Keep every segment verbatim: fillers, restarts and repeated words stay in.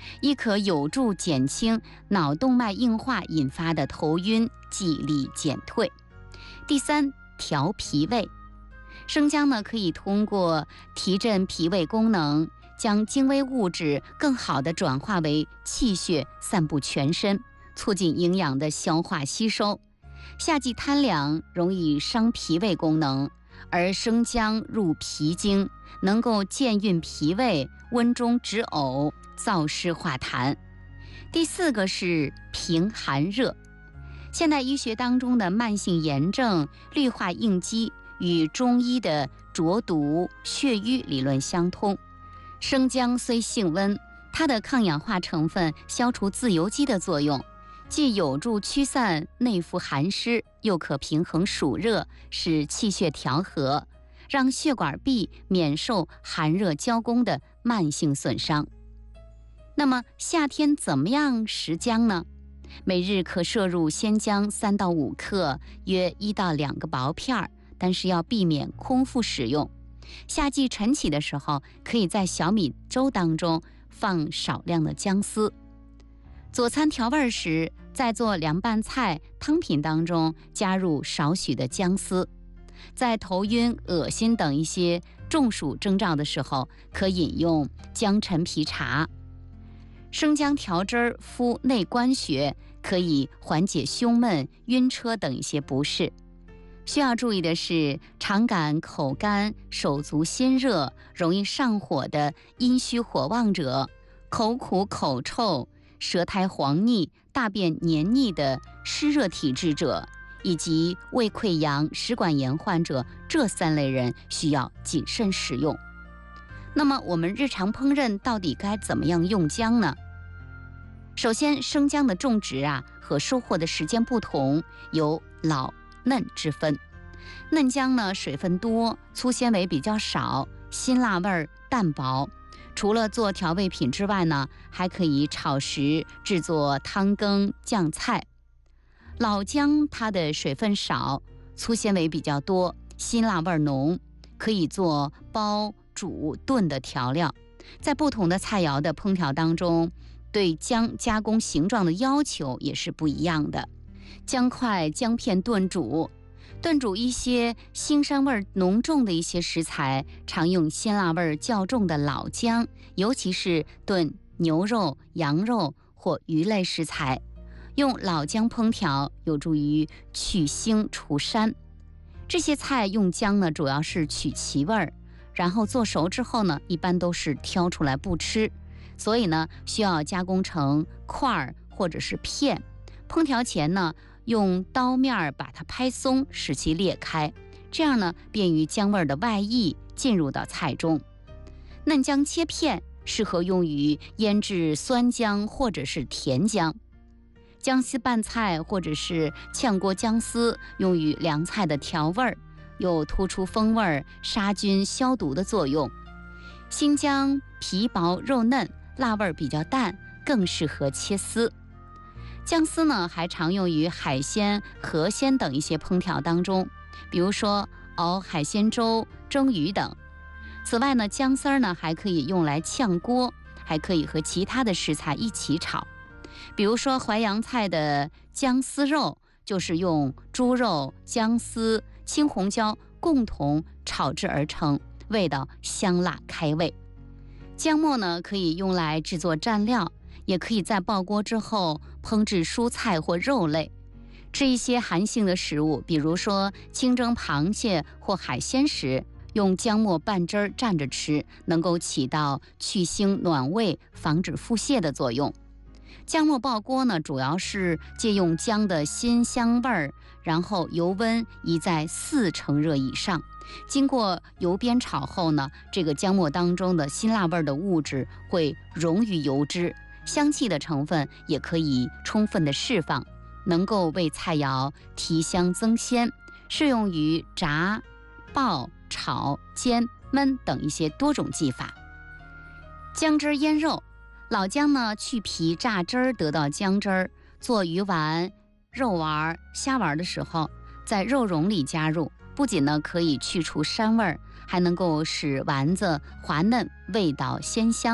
亦可有助减轻脑动脉硬化引发的头晕、记忆力减退。第三，调脾胃。生姜呢，可以通过提振脾胃功能，将精微物质更好地转化为气血，散布全身，促进营养的消化吸收。夏季贪凉容易伤脾胃功能，而生姜入脾经，能够健运脾胃，温中止呕，燥湿化痰。第四个是平寒热。现代医学当中的慢性炎症、氯化应激与中医的浊毒血瘀理论相通。生姜虽性温，它的抗氧化成分消除自由基的作用，既有助驱散内服寒湿，又可平衡暑热，使气血调和，让血管壁免受寒热交攻的慢性损伤。那么夏天怎么样食姜呢？每日可摄入鲜姜三到五克，约一到两个薄片，但是要避免空腹使用。夏季晨起的时候，可以在小米粥当中放少量的姜丝。佐餐调味时，在做凉拌菜、汤品当中加入少许的姜丝。在头晕、恶心等一些中暑征兆的时候，可饮用姜陈皮茶。生姜调汁儿敷内关穴，可以缓解胸闷、晕车等一些不适。需要注意的是，常感口干、手足心热、容易上火的阴虚火旺者，口苦口臭、舌苔黄腻、大便黏腻的湿热体质者，以及胃溃疡、食管炎患者，这三类人需要谨慎食用。那么我们日常烹饪到底该怎么样用姜呢？首先，生姜的种植啊和收获的时间不同，有老嫩之分。嫩姜呢，水分多，粗纤维比较少，辛辣味淡薄。除了做调味品之外呢，还可以炒食、制作汤羹、酱菜。老姜它的水分少，粗纤维比较多，辛辣味浓，可以做煲、煮、炖的调料。在不同的菜肴的烹调当中，对姜加工形状的要求也是不一样的。姜块、姜片炖煮，炖煮一些腥膻味浓重的一些食材，常用辛辣味较重的老姜，尤其是炖牛肉、羊肉或鱼类食材，用老姜烹调有助于去腥除膻。这些菜用姜呢，主要是取其味儿，然后做熟之后呢，一般都是挑出来不吃，所以呢，需要加工成块儿或者是片。烹调前呢，用刀面把它拍松，使其裂开，这样呢，便于姜味的外溢进入到菜中。嫩姜切片，适合用于腌制酸姜或者是甜姜。姜丝拌菜或者是炝锅姜丝，用于凉菜的调味儿，有突出风味、杀菌消毒的作用。新姜皮薄肉嫩，辣味比较淡，更适合切丝。姜丝呢，还常用于海鲜、河鲜等一些烹调当中，比如说熬海鲜粥、蒸鱼等。此外呢，姜丝儿呢还可以用来炝锅，还可以和其他的食材一起炒。比如说淮扬菜的姜丝肉，就是用猪肉、姜丝、青红椒共同炒制而成，味道香辣开胃。姜末呢，可以用来制作蘸料，也可以在爆锅之后烹制蔬菜或肉类。吃一些寒性的食物，比如说清蒸螃蟹或海鲜时，用姜末拌汁儿蘸着吃，能够起到去腥暖胃、防止腹泻的作用。姜末爆锅呢，主要是借用姜的辛香味儿，然后油温宜在四成热以上。经过油煸炒后呢，这个姜末当中的辛辣味的物质会溶于油脂，香气的成分也可以充分的释放，能够为菜肴提香增鲜，适用于炸、爆、炒、煎、焖等一些多种技法。姜汁腌肉，老姜呢去皮榨汁儿得到姜汁儿，做鱼丸、肉丸、虾丸的时候，在肉蓉里加入，不仅呢可以去除膻味儿，还能够使丸子滑嫩，味道鲜香。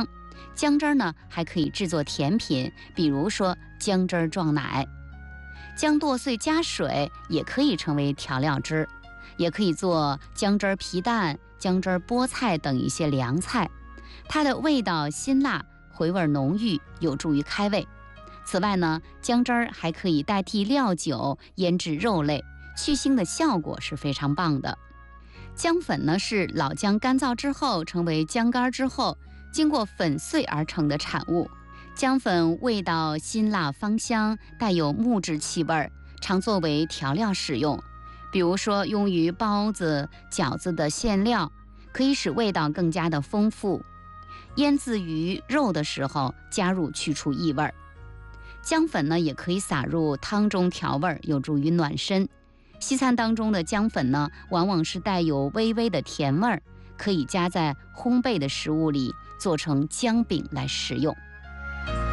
姜汁儿呢还可以制作甜品，比如说姜汁儿撞奶。姜剁碎加水也可以成为调料汁，也可以做姜汁儿皮蛋、姜汁儿菠菜等一些凉菜。它的味道辛辣，回味浓郁，有助于开胃。此外呢，姜汁儿还可以代替料酒腌制肉类，去腥的效果是非常棒的。姜粉呢是老姜干燥之后成为姜干之后，经过粉碎而成的产物。姜粉味道辛辣芳香，带有木质气味，常作为调料使用，比如说用于包子、饺子的馅料，可以使味道更加的丰富。腌制鱼肉的时候加入去除异味。姜粉呢也可以撒入汤中调味，有助于暖身。西餐当中的姜粉呢，往往是带有微微的甜味儿，可以加在烘焙的食物里，做成姜饼来食用。